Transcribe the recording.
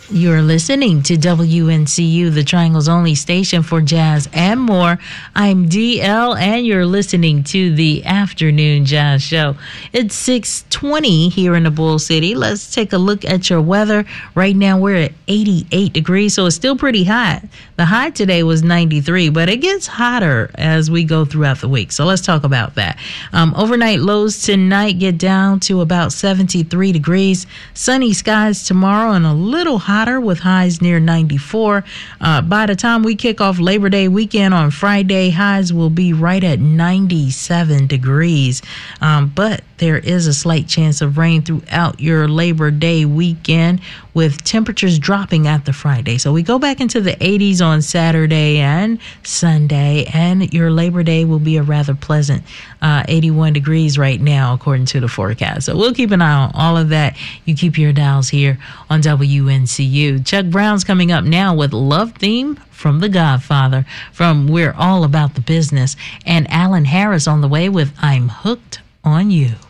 You're listening to WNCU, the Triangle's only station for jazz and more. I'm DL, and you're listening to the Afternoon Jazz Show. It's 6:20 here in the Bull City. Let's take a look at your weather. Right now, we're at 88 degrees, so it's still pretty hot. The high today was 93, but it gets hotter as we go throughout the week. So let's talk about that. Overnight lows tonight get down to about 73 degrees. Sunny skies tomorrow and a little hotter with highs near 94. By the time we kick off Labor Day weekend on Friday, highs will be right at 97 degrees. But there is a slight chance of rain throughout your Labor Day weekend, with temperatures dropping after Friday. So we go back into the 80s on Saturday and Sunday, and your Labor Day will be a rather pleasant 81 degrees right now, according to the forecast. So we'll keep an eye on all of that. You keep your dials here on WNCU. Chuck Brown's coming up now with Love Theme from The Godfather from We're All About the Business, and Alan Harris on the way with I'm Hooked on You.